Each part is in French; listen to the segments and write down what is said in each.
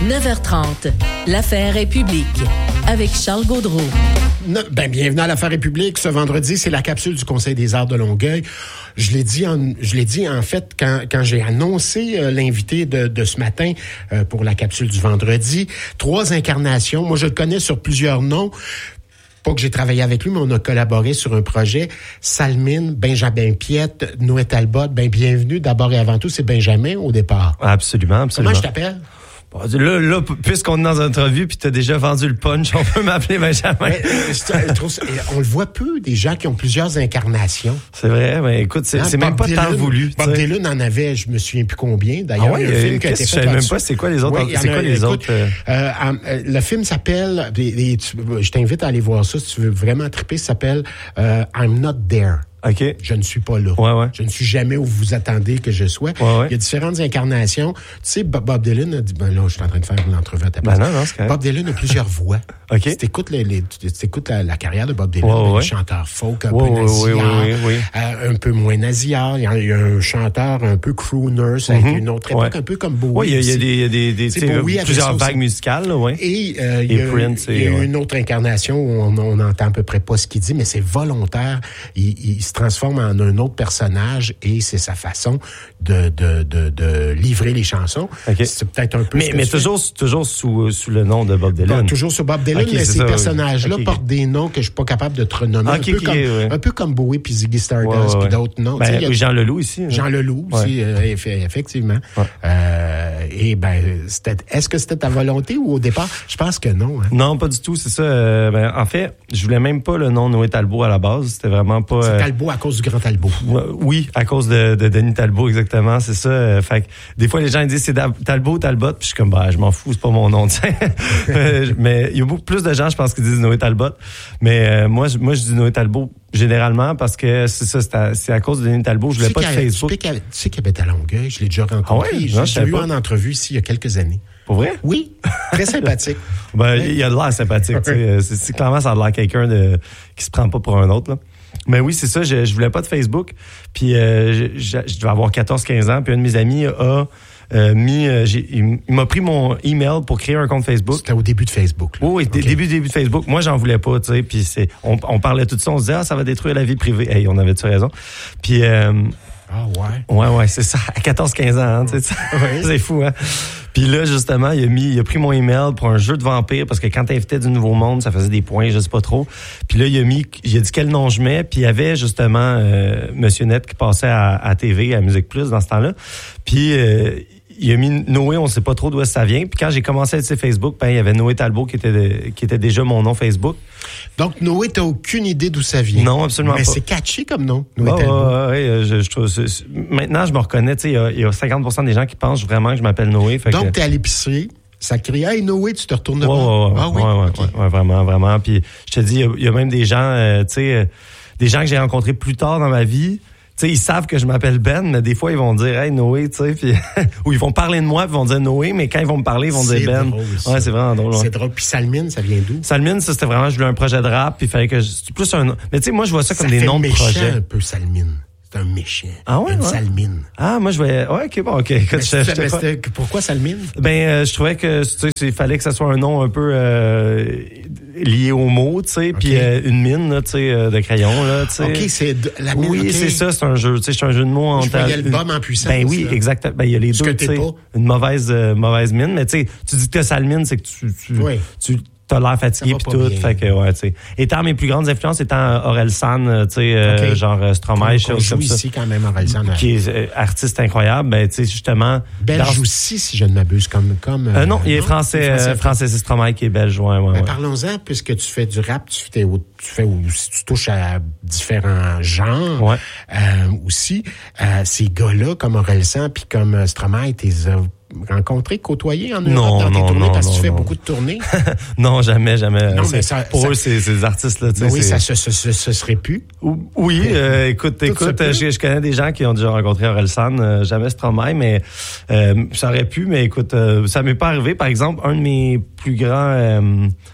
9h30, l'affaire est publique avec Charles Gaudreault. Bienvenue à l'affaire est publique. Ce vendredi, c'est la capsule du Conseil des arts de Longueuil. Je l'ai dit en fait quand j'ai annoncé l'invité de ce matin pour la capsule du vendredi. 3 incarnations. Moi, je le connais sur plusieurs noms. Pas que j'ai travaillé avec lui, mais on a collaboré sur un projet. Salmine, Benjamin Piette, Noé Talbot. Bienvenue. D'abord et avant tout, c'est Benjamin au départ. Absolument. Comment je t'appelle? Là, puisqu'on est dans une entrevue puis t'as déjà vendu le punch, on peut m'appeler Benjamin. On le voit peu, des gens qui ont plusieurs incarnations. C'est vrai, mais écoute, c'est même pas tant voulu. Bob Dylan en avait, je me souviens plus combien. D'ailleurs, il y a un film qui a été fait. Je sais même pas c'est quoi les autres. Le film s'appelle, je t'invite à aller voir ça si tu veux vraiment triper, ça s'appelle I'm Not There. OK. Je ne suis pas là. Ouais. Je ne suis jamais où vous attendez que je sois. Ouais. Il y a différentes incarnations. Tu sais, Bob Dylan a dit, là, je suis en train de faire une entrevue à ta place. Non, c'est correct. Bob Dylan a plusieurs voix. OK. Si t'écoutes la carrière de Bob Dylan, un chanteur folk, un peu nasillard, un peu moins nasillard. Il y a un chanteur un peu crooner, avec une autre époque, un peu comme Bowie. Oui, il y a des plusieurs vagues musicales, oui. Et il y a une autre incarnation où on n'entend à peu près pas ce qu'il dit, mais c'est volontaire. Il se transforme en un autre personnage et c'est sa façon de livrer les chansons. Okay. C'est peut-être un peu mais toujours sous le nom de Bob Dylan. Toujours sur Bob Dylan, mais ces personnages-là portent des noms que je suis pas capable de te renommer. Un peu comme Bowie puis Ziggy Stardust puis d'autres noms. Jean Leloup ici. Jean Leloup aussi, effectivement. Ouais. Est-ce que c'était ta volonté ou au départ? Je pense que non. Hein? Non, pas du tout, c'est ça. En fait, je voulais même pas le nom Noé Talbot à la base. C'était vraiment pas... C'est Talbot à cause du grand Talbot. Oui, à cause de Denis Talbot, exactement, c'est ça. Fait que des fois, les gens disent c'est Talbot, puis je suis comme, je m'en fous, c'est pas mon nom, tu sais. Mais il y a beaucoup plus de gens, je pense, qui disent Noé Talbot. Mais moi, je dis Noé Talbot généralement parce que c'est ça, c'est à cause de Denis Talbot. Je voulais pas de Facebook. Tu sais qu'il habite à Longueuil, je l'ai déjà rencontré. J'ai eu en entrevue ici il y a quelques années. Pour vrai? Oui, très sympathique. Il a de l'air sympathique. C'est clairement, ça a l'air quelqu'un qui se prend pas pour un autre, là. Mais oui, c'est ça, je voulais pas de Facebook. Puis je devais avoir 14-15 ans. Puis un de mes amis il m'a pris mon email pour créer un compte Facebook. C'était au début de Facebook. Là. Oui, début de Facebook. Moi, j'en voulais pas, tu sais. Puis on parlait tout ça, on se disait, ça va détruire la vie privée. Hey, on avait-tu raison? Puis ouais, c'est ça. À 14-15 ans, hein, tu sais. C'est fou, hein? Puis là, justement, il a pris mon email pour un jeu de vampire parce que quand t'invitais du nouveau monde, ça faisait des points, je sais pas trop. Puis là, il a dit quel nom je mets. Puis il y avait justement Monsieur Net qui passait à TV, à Musique Plus dans ce temps-là. Puis il a mis Noé, on sait pas trop d'où ça vient. Puis quand j'ai commencé à être sur Facebook, il y avait Noé Talbot qui était déjà mon nom Facebook. Donc Noé, t'as aucune idée d'où ça vient? Non, absolument pas. Mais c'est catchy comme nom, Noé Talbot. Je trouve maintenant je me reconnais, tu sais, il y a 50% des gens qui pensent vraiment que je m'appelle Noé. Donc t'es à l'épicerie, ça crie « Hey Noé, tu te retournes devant. » Ouais, vraiment. Puis je te dis, il y a même des gens, tu sais, des gens que j'ai rencontrés plus tard dans ma vie. Tu sais, ils savent que je m'appelle Ben, mais des fois, ils vont dire « Hey, Noé », tu sais, puis ou ils vont parler de moi, puis ils vont dire Noé, mais quand ils vont me parler, ils vont dire Ben. Drôle, ouais, c'est vraiment drôle. C'est drôle. Puis Salmine, ça vient d'où? Salmine, ça, c'était vraiment, je voulais un projet de rap, puis il fallait que c'est plus un... Mais tu sais, moi, je vois ça comme des noms de projets. Un peu Salmine. C'est un méchant. Ah ouais? Une Salmine. Ah, moi, je voyais... Ouais, OK. Écoute, pourquoi Salmine? Je trouvais que, tu sais, il fallait que ça soit un nom un peu lié au mot, tu sais, puis une mine, là, tu sais, de crayon, là, tu sais. OK, c'est la mine. Oui, c'est ça, c'est un jeu, tu sais, c'est un jeu de mots en temps. Il y a le bum en puissance. Oui, exactement. Il y a les deux, tu sais. Une mauvaise mine, mais tu sais, tu dis que t'as Salmine, c'est que tu t'as l'air fatigué pis tout, fait que ouais, tu sais. Étant mes plus grandes influences étant Orelsan, tu sais, genre Stromae, comme ça. Ici quand même Orelsan, qui est artiste incroyable, ben tu sais justement. Belge aussi, si je ne m'abuse, comme. Non, il est français, c'est Stromae qui est belge, ouais. Parlons-en, puisque tu fais du rap, tu touches à différents genres, aussi. Ces gars-là, comme Orelsan puis comme Stromae, t'es rencontré, côtoyé en Europe dans tes tournées parce que tu fais beaucoup de tournées? Non, jamais. Non, mais pour eux, c'est des artistes, là, tu sais. Oui, ça se serait pu. Oui, écoute, je connais des gens qui ont déjà rencontré Orelsan, jamais Stromae, mais ça aurait pu, mais écoute, ça m'est pas arrivé. Par exemple, un de mes plus grands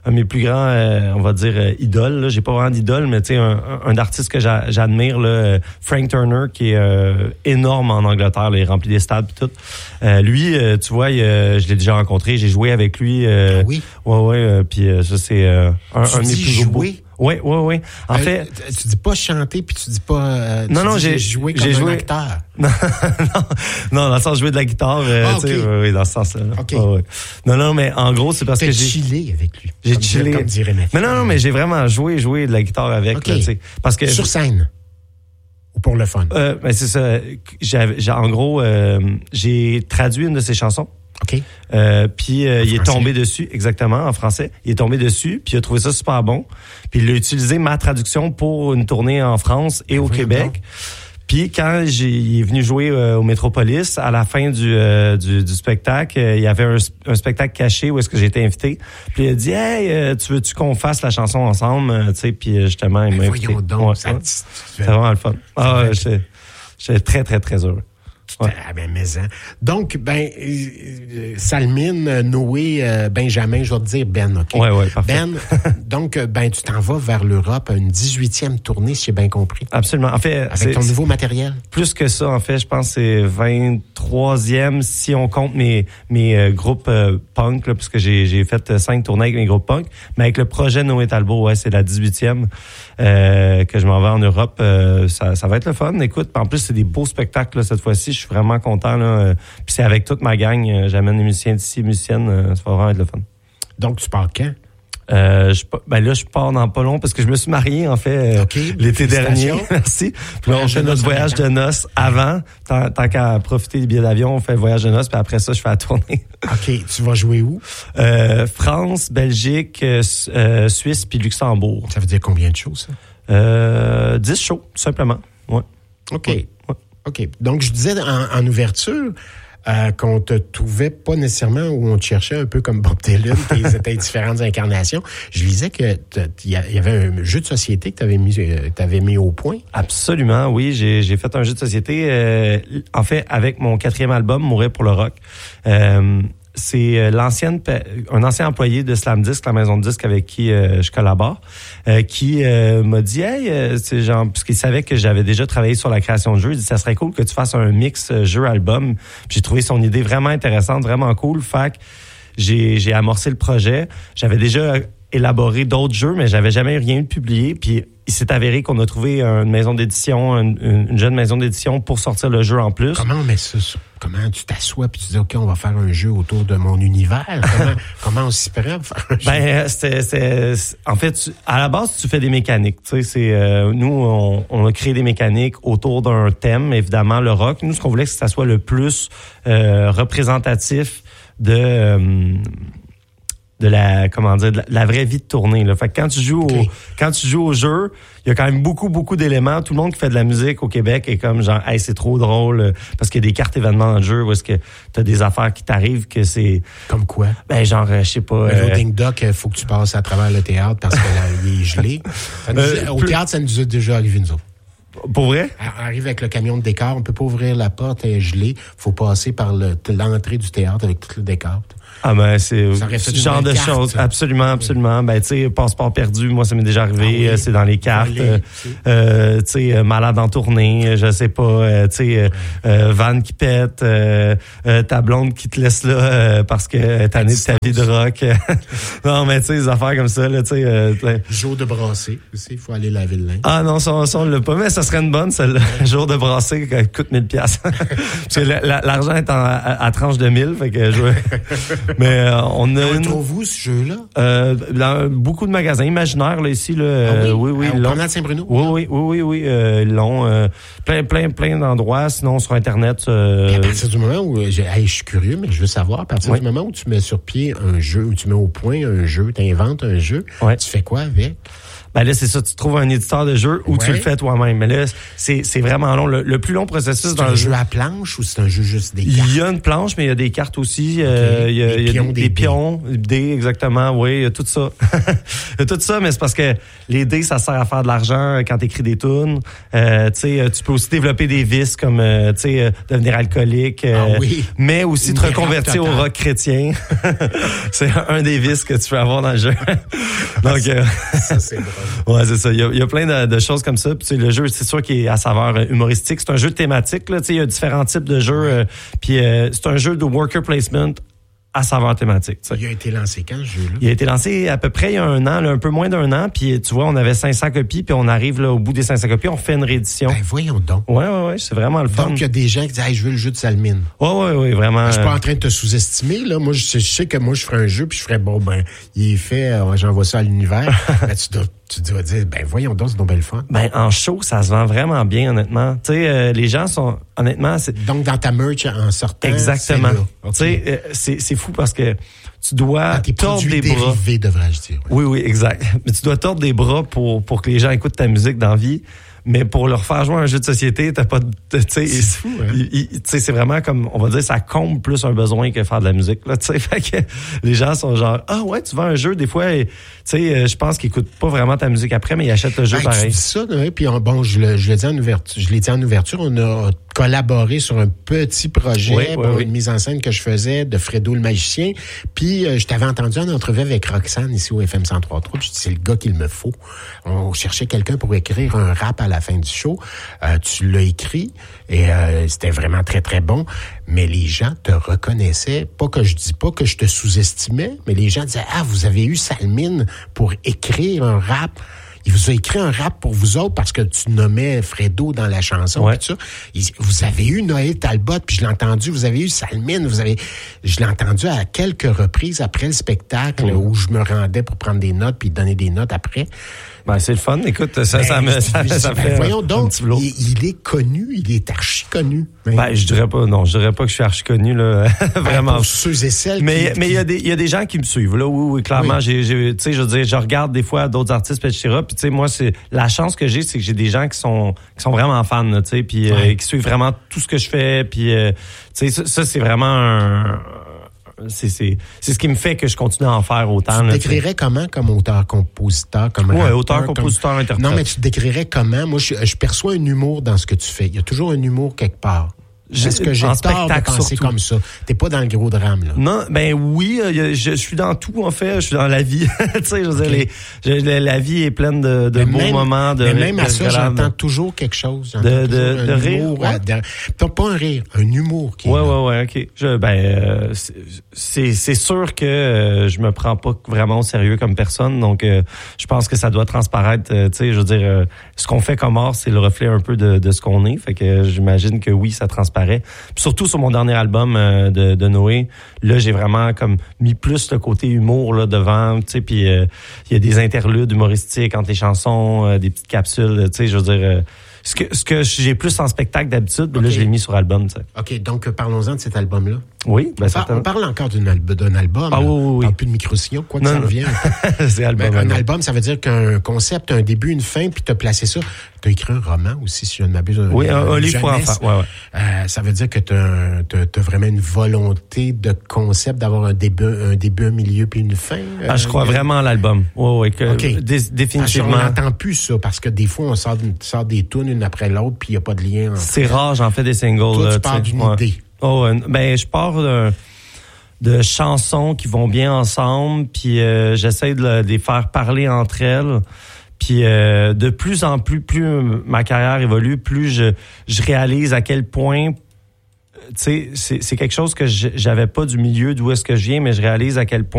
de mes plus grands, on va dire, idoles. Là. J'ai pas vraiment d'idole, mais tu sais, un artiste que j'admire, là, Frank Turner, qui est énorme en Angleterre, là, il remplit des stades et tout. Lui, tu vois, je l'ai déjà rencontré, j'ai joué avec lui. Oui? Ouais, puis ça, c'est un de mes plus beaux. Oui. En fait, tu dis pas chanter puis tu dis pas. Non, j'ai joué comme un acteur. non, dans le sens jouer de la guitare. Okay. Oui, dans ce sens-là. Okay. Ouais. Non, mais en gros, c'est parce que j'ai chillé avec lui. J'ai chillé. Comme dirait ma fille. Mais non, mais j'ai vraiment joué de la guitare avec. Okay. Là, tu sais, parce que sur scène. Ou pour le fun. Ben c'est ça. En gros, j'ai traduit une de ses chansons. OK. Puis il est tombé dessus, exactement, en français. Il est tombé dessus, puis il a trouvé ça super bon. Puis il a utilisé ma traduction pour une tournée en France et au Québec. Puis quand il est venu jouer au Métropolis, à la fin du spectacle, il y avait un spectacle caché où est-ce que j'ai été invité. Puis il a dit, hey, tu veux-tu qu'on fasse la chanson ensemble, tu sais. Puis justement, il m'a invité. Voyons donc, c'est vraiment le fun. J'étais très très très heureux. Ouais. Mais donc, Salmine, Noé, Benjamin, je vais te dire Ben, OK? Ouais, parfait. Ben, donc, tu t'en vas vers l'Europe, une 18e tournée, si j'ai bien compris. Absolument. En fait, avec ton nouveau matériel? Plus que ça, en fait, je pense que c'est 23e si on compte mes groupes punk, là, parce que j'ai fait 5 tournées avec mes groupes punk. Mais avec le projet Noé Talbot, ouais, c'est la 18e que je m'en vais en Europe. Ça va être le fun. Écoute, en plus, c'est des beaux spectacles là, cette fois-ci. Je suis vraiment content. Là. Puis c'est avec toute ma gang. J'amène des musiciens d'ici, musiciennes. Ça va vraiment être le fun. Donc, tu pars quand? Là, je pars dans pas long parce que je me suis marié, en fait, l'été dernier. Merci. Puis là, on fait notre voyage de noces avant. Tant qu'à profiter des billets d'avion, on fait le voyage de noces, puis après ça, je fais la tournée. OK. Tu vas jouer où? France, Belgique, Suisse, puis Luxembourg. Ça veut dire combien de shows, ça? 10 shows, tout simplement. Ouais. OK. Ouais. OK. Donc, je disais en ouverture qu'on te trouvait pas nécessairement où on te cherchait un peu comme Bob Dylan, tes étaient différentes incarnations. Je lisais que il y avait un jeu de société que t'avais mis au point. Absolument, oui. J'ai fait un jeu de société, en fait, avec mon 4e album, Mourir pour le rock. C'est un ancien employé de Slam Disc, la maison de disques avec qui je collabore, qui m'a dit, hey, c'est genre, parce qu'il savait que j'avais déjà travaillé sur la création de jeux, il dit, ça serait cool que tu fasses un mix jeu-album. J'ai trouvé son idée vraiment intéressante, vraiment cool. Fait que j'ai amorcé le projet. J'avais déjà élaboré d'autres jeux, mais j'avais jamais rien eu de publié. Puis il s'est avéré qu'on a trouvé une maison d'édition, une jeune maison d'édition pour sortir le jeu en plus. Comment on met ça? Comment tu t'assois puis tu dis, OK, on va faire un jeu autour de mon univers? Comment on s'y prend pour faire un jeu? En fait, à la base, tu fais des mécaniques. Tu sais, nous, on a créé des mécaniques autour d'un thème, évidemment, le rock. Nous, ce qu'on voulait, c'est que ça soit le plus représentatif de la vraie vie de tournée là. Fait que quand tu joues au jeu, il y a quand même beaucoup d'éléments. Tout le monde qui fait de la musique au Québec est comme genre hey, c'est trop drôle parce qu'il y a des cartes événements dans le jeu où est-ce que t'as des affaires qui t'arrivent que c'est comme quoi? Ben genre je sais pas. Le loading dock, faut que tu passes à travers le théâtre parce qu'il est gelé. Au théâtre, ça nous est déjà arrivé nous autres. Pour vrai? On arrive avec le camion de décor, on peut pas ouvrir la porte, elle est gelée. Faut passer par l'entrée du théâtre avec tout le décor. Ah ben c'est ce genre de choses, absolument. Ben tu sais, passeport perdu, moi ça m'est déjà arrivé, c'est dans les cartes. Tu sais, malade en tournée, je sais pas, tu sais, van qui pète, ta blonde qui te laisse là parce que t'as né de ta vie de rock. Non mais tu sais, des affaires comme ça là, tu sais. Jour de brasser aussi, il faut aller laver le linge. Ah non, ça on l'a pas, mais ça serait une bonne celle-là. Jour de brasser qui coûte 1000$. Parce que l'argent est à tranche de 1000, fait que mais on a trouve-vous ce jeu-là? Dans beaucoup de magasins imaginaires là ici là. Oui. Au Promenade Saint-Bruno? Oui. Ils l'ont plein d'endroits. Sinon sur Internet. À partir du moment où je suis curieux, mais je veux savoir, à partir du moment où tu mets sur pied un jeu, où tu mets au point un jeu, t'inventes un jeu, tu fais quoi avec? Ben là, c'est ça, tu trouves un éditeur de jeu ou tu le fais toi-même. Mais là, c'est vraiment long. Le plus long processus c'est dans un jeu à planche ou c'est un jeu juste des cartes? Il y a une planche, mais il y a des cartes aussi. Il y a des pions, des dés, exactement. Oui, il y a tout ça. Il y a tout ça, mais c'est parce que les dés, ça sert à faire de l'argent quand t'écris des tunes. Tu peux aussi développer des vices comme devenir alcoolique. Mais aussi te reconvertir au rock chrétien. C'est un des vices que tu peux avoir dans le jeu. Donc, ça, c'est drôle. Ouais, c'est ça. Il y a plein de choses comme ça. Puis le jeu, c'est sûr qu'il est à saveur humoristique. C'est un jeu thématique. Là, il y a différents types de jeux. Puis c'est un jeu de worker placement à saveur thématique. T'sais. Il a été lancé quand, ce jeu-là? Il a été lancé à peu près il y a un an, là, un peu moins d'un an. Puis tu vois, on avait 500 copies. Puis on arrive là au bout des 500 copies, on fait une réédition. Ben voyons donc. Ouais, c'est vraiment le fun. Donc il y a des gens qui disent hey, je veux le jeu de Salmine. Ouais, vraiment. Je suis pas en train de te sous-estimer là. Moi, je sais que moi je ferais un jeu puis je ferais il est fait, j'envoie ça à l'univers. Ben, tu dois dire, ben voyons donc, c'est donc belle fun. Ben en show, ça se vend vraiment bien, honnêtement. Tu sais, les gens sont, honnêtement, c'est... Donc dans ta merch en sortant. Exactement. Okay. Tu sais, c'est fou parce que tu dois tordre des bras. Dérivés, devrais-je dire. Oui, exact. Mais tu dois tordre des bras pour que les gens écoutent ta musique dans la vie. Mais pour leur faire jouer un jeu de société, t'as pas de, c'est fou, hein? C'est vraiment comme, on va dire, ça comble plus un besoin que faire de la musique, là, tu sais. Fait que les gens sont genre, ah ouais, tu vends un jeu, des fois, tu sais, je pense qu'ils écoutent pas vraiment ta musique après, mais ils achètent le jeu pareil. Tu dis ça, puis je l'ai dit en ouverture, on a collaboré sur un petit projet pour une mise en scène que je faisais de Fredo le magicien. Puis je t'avais entendu en entrevue avec Roxane ici au FM 103.3. Je dis c'est le gars qu'il me faut. On cherchait quelqu'un pour écrire un rap à la fin du show. Tu l'as écrit et c'était vraiment très très bon. Mais les gens te reconnaissaient. Pas que je dis pas que je te sous-estimais, mais les gens disaient vous avez eu Salmine pour écrire un rap. Il vous a écrit un rap pour vous autres parce que tu nommais Fredo dans la chanson. Tout ça. Vous avez eu Noël Talbot, puis je l'ai entendu. Vous avez eu Salmine. Je l'ai entendu à quelques reprises après le spectacle où je me rendais pour prendre des notes puis donner des notes après. Ben, c'est le fun. Écoute, ça fait voyons donc, un petit boulot. Il est connu, il est archi connu. Ben, je dirais pas que je suis archi connu, là. Vraiment. Pour ceux et celles mais il y a des gens qui me suivent, là. Oui, clairement. Tu sais, je veux dire, je regarde des fois d'autres artistes, etc. Puis, tu sais, moi, c'est la chance que j'ai, c'est que j'ai des gens qui sont vraiment fans, là, tu sais, puis qui suivent vraiment tout ce que je fais. Puis, tu sais, ça, c'est vraiment c'est ce qui me fait que je continue à en faire autant. Tu te décrirais comment comme auteur-compositeur? Auteur-compositeur, interprète. Non, mais tu te décrirais comment? Moi, je perçois un humour dans ce que tu fais. Il y a toujours un humour quelque part. Est-ce que j'ai tort de penser comme ça? T'es pas dans le gros drame, là. Non, ben oui, je suis dans tout, en fait. Je suis dans la vie. Tu sais, je veux dire, la vie est pleine de beaux moments. Mais même à ça, j'entends toujours quelque chose. De rire. Pas un rire, un humour qui est ouais, OK. C'est sûr que je me prends pas vraiment au sérieux comme personne. Donc, je pense que ça doit transparaître. Tu sais, je veux dire, ce qu'on fait comme art, c'est le reflet un peu de ce qu'on est. Fait que j'imagine que oui, ça transparaît. Puis surtout sur mon dernier album de Noé, là j'ai vraiment comme mis plus le côté humour là devant, tu sais, puis il y a des interludes humoristiques entre les chansons, des petites capsules, tu sais, je veux dire ce que j'ai plus en spectacle d'habitude, là je l'ai mis sur album, tu sais. OK, donc parlons-en de cet album-là. Oui, on parle encore d'un album. Ah oui. On parle plus de micro-sillon, quoi que ça revient. C'est album. Un album, ça veut dire qu'un concept, un début, une fin, puis t'as placé ça. T'as écrit un roman aussi, si je ne m'abuse. Oui, un livre pour enfants. Ouais. Ça veut dire que t'as vraiment une volonté de concept, d'avoir un début, un milieu, puis une fin. Je crois vraiment à l'album. Oui, okay. Définitivement. On n'entend plus ça, parce que des fois, on sort des tunes une après l'autre, puis il n'y a pas de lien. C'est rare, j'en fais des singles. Toi, tu parles d'une idée. Je pars de chansons qui vont bien ensemble, puis j'essaie de les faire parler entre elles. Puis de plus en plus ma carrière évolue, plus je réalise à quel point, tu sais, c'est quelque chose que j'avais pas du milieu d'où est-ce que je viens, mais je réalise à quel point